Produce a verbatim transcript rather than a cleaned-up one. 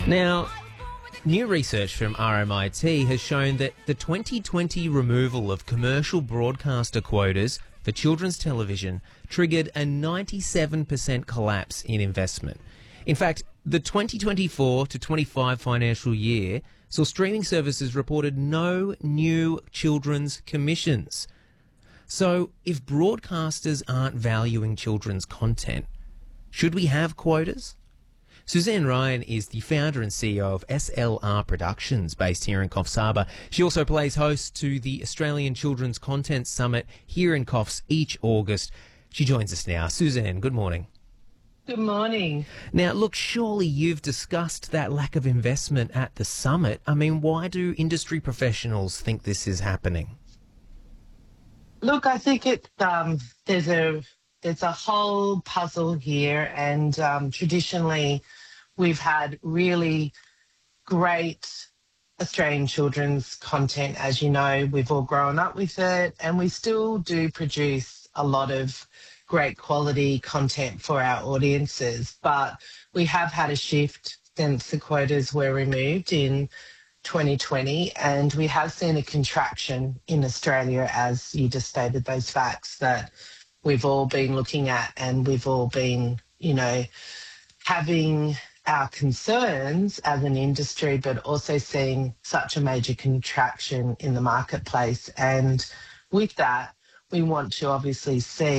Now, new research from R M I T has shown that the twenty twenty removal of commercial broadcaster quotas for children's television triggered a ninety-seven percent collapse in investment. In fact, the twenty twenty-four to twenty-five financial year saw streaming services reported no new children's commissions. So, if broadcasters aren't valuing children's content, should we have quotas? Suzanne Ryan is the founder and C E O of S L R Productions, based here in Coffs Harbour. She also plays host to the Australian Children's Content Summit here in Coffs each August. She joins us now. Suzanne, good morning. Good morning. Now, look, surely you've discussed that lack of investment at the summit. I mean, why do industry professionals think this is happening? Look, I think it um, there's a there's a whole puzzle here, and um, traditionally we've had really great Australian children's content. As you know, we've all grown up with it, and we still do produce a lot of great quality content for our audiences. But we have had a shift since the quotas were removed in twenty twenty, and we have seen a contraction in Australia, as you just stated those facts that we've all been looking at, and we've all been, you know, having our concerns as an industry, but also seeing such a major contraction in the marketplace. And with that, we want to obviously see